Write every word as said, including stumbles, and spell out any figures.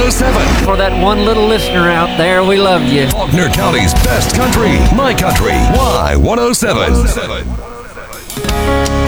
oh seven. For that one little listener out there, we love you. Faulkner County's best country, My Country, Y one oh seven.